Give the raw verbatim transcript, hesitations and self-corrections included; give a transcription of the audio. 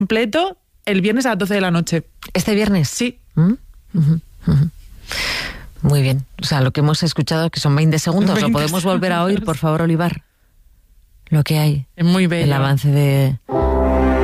completo el viernes a las doce de la noche. ¿Este viernes? Sí. ¿Mm? Uh-huh, uh-huh. Muy bien. O sea, lo que hemos escuchado, que son veinte segundos, veinte ¿lo podemos volver a oír, por favor, Olivar? Lo que hay. Es muy bello. El avance de...